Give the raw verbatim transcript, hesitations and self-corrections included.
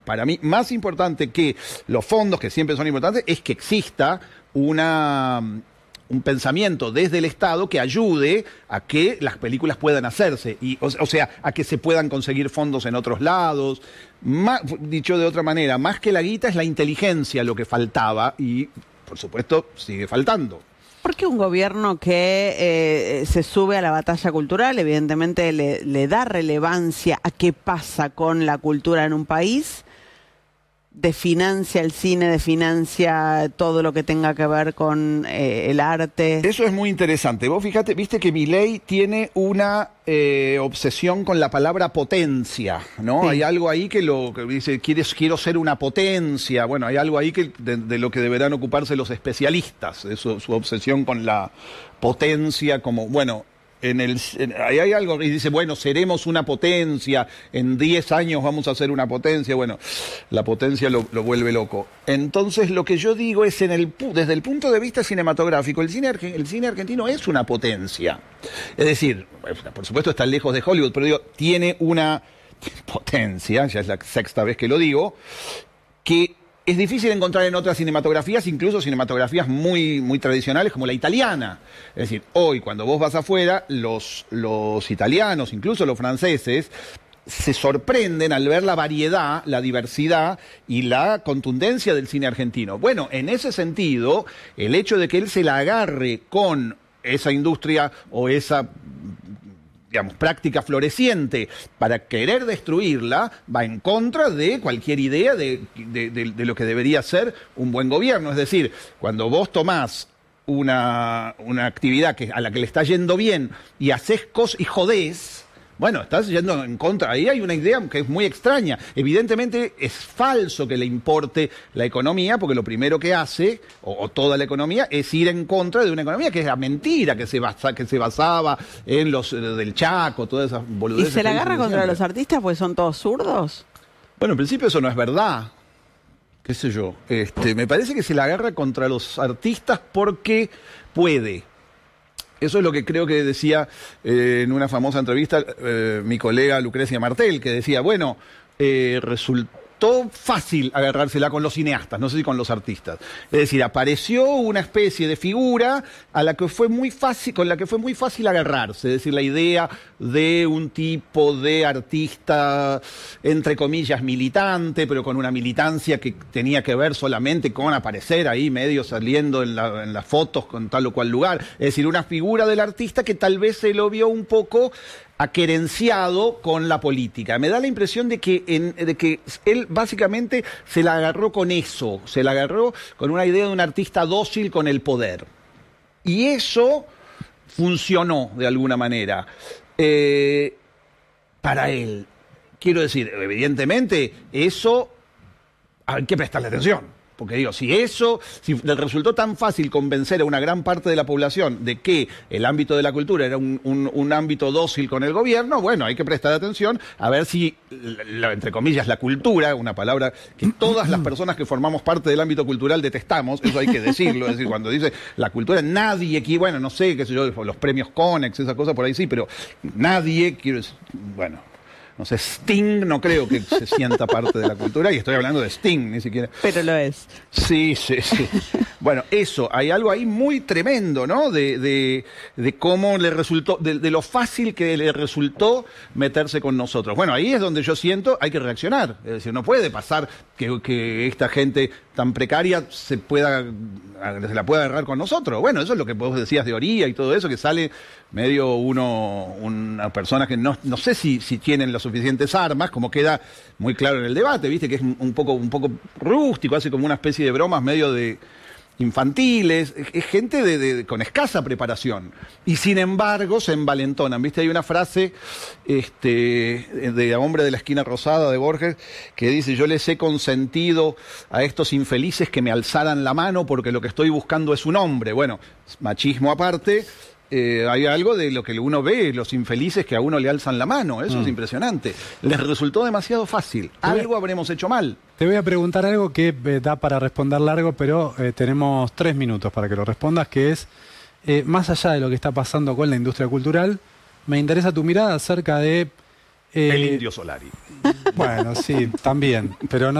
Para mí, más importante que los fondos, que siempre son importantes, es que exista una, un pensamiento desde el Estado que ayude a que las películas puedan hacerse, y, o, o sea, a que se puedan conseguir fondos en otros lados. Más, dicho de otra manera, más que la guita es la inteligencia lo que faltaba y, por supuesto, sigue faltando. ¿Por qué un gobierno que eh, se sube a la batalla cultural, evidentemente le, le da relevancia a qué pasa con la cultura en un país, desfinancia el cine, desfinancia todo lo que tenga que ver con eh, el arte? Eso es muy interesante. Vos fíjate, viste que Milei tiene una eh, obsesión con la palabra potencia, ¿no? Sí. Hay algo ahí que lo que dice, ¿quieres, quiero ser una potencia? Bueno, hay algo ahí que de, de lo que deberán ocuparse los especialistas, de su, su obsesión con la potencia como, bueno... En el, en, ahí hay algo que dice, bueno, seremos una potencia, en diez años vamos a ser una potencia. Bueno, la potencia lo, lo vuelve loco. Entonces, lo que yo digo es, en el, desde el punto de vista cinematográfico, el cine, el cine argentino es una potencia. Es decir, por supuesto está lejos de Hollywood, pero digo, tiene una potencia, ya es la sexta vez que lo digo, que... es difícil encontrar en otras cinematografías, incluso cinematografías muy, muy tradicionales como la italiana. Es decir, hoy cuando vos vas afuera, los, los italianos, incluso los franceses, se sorprenden al ver la variedad, la diversidad y la contundencia del cine argentino. Bueno, en ese sentido, el hecho de que él se la agarre con esa industria o esa... digamos, práctica floreciente para querer destruirla, va en contra de cualquier idea de, de, de, de lo que debería ser un buen gobierno. Es decir, cuando vos tomás una, una actividad que, a la que le está yendo bien y haces cosas y jodés, bueno, estás yendo en contra. Ahí hay una idea que es muy extraña. Evidentemente es falso que le importe la economía, porque lo primero que hace, o, o toda la economía, es ir en contra de una economía que es la mentira, que se, basa, que se basaba en los del Chaco, todas esas boludeces. ¿Y se la agarra contra los artistas porque son todos zurdos? Bueno, en principio eso no es verdad. Qué sé yo. Este, me parece que se la agarra contra los artistas porque puede. Eso es lo que creo que decía eh, en una famosa entrevista eh, mi colega Lucrecia Martel, que decía, bueno, eh, resultó fácil agarrársela con los cineastas, no sé si con los artistas. Es decir, apareció una especie de figura a la que fue muy fácil, con la que fue muy fácil agarrarse. Es decir, la idea de un tipo de artista, entre comillas, militante, pero con una militancia que tenía que ver solamente con aparecer ahí medio saliendo en, la, en las fotos con tal o cual lugar. Es decir, una figura del artista que tal vez se lo vio un poco aquerenciado con la política. Me da la impresión de que, en, de que él básicamente se la agarró con eso, se la agarró con una idea de un artista dócil con el poder. Y eso funcionó de alguna manera eh, para él. Quiero decir, evidentemente, eso hay que prestarle atención. Porque digo, si eso, si le resultó tan fácil convencer a una gran parte de la población de que el ámbito de la cultura era un, un, un ámbito dócil con el gobierno, bueno, hay que prestar atención a ver si, la, entre comillas, la cultura, una palabra que todas las personas que formamos parte del ámbito cultural detestamos, eso hay que decirlo, es decir, cuando dice la cultura, nadie aquí, bueno, no sé, qué sé yo, los premios Conex, esa cosa por ahí sí, pero nadie, quiero decir, bueno... No sé, Sting no creo que se sienta parte de la cultura, y estoy hablando de Sting, ni siquiera. Pero lo es. Sí, sí, sí. Bueno, eso, hay algo ahí muy tremendo, ¿no? De, de, de cómo le resultó, de, de lo fácil que le resultó meterse con nosotros. Bueno, ahí es donde yo siento hay que reaccionar. Es decir, no puede pasar que, que esta gente tan precaria se pueda, se la pueda agarrar con nosotros. Bueno, eso es lo que vos decías de Oría y todo eso, que sale medio uno, una persona que no, no sé si, si tienen las suficientes armas, como queda muy claro en el debate, viste, que es un poco, un poco rústico, hace como una especie de bromas medio de infantiles, es, es gente de, de, con escasa preparación, y sin embargo se envalentonan, viste, hay una frase este, de Hombre de la Esquina Rosada de Borges, que dice, yo les he consentido a estos infelices que me alzaran la mano porque lo que estoy buscando es un hombre. Bueno, machismo aparte, Eh, hay algo de lo que uno ve, los infelices que a uno le alzan la mano, eso mm. es impresionante. Les resultó demasiado fácil, algo habremos hecho mal. Te voy a preguntar algo que eh, da para responder largo, pero eh, tenemos tres minutos para que lo respondas, que es, eh, más allá de lo que está pasando con la industria cultural, me interesa tu mirada acerca de Eh, El Indio Solari. Bueno, sí, también, pero no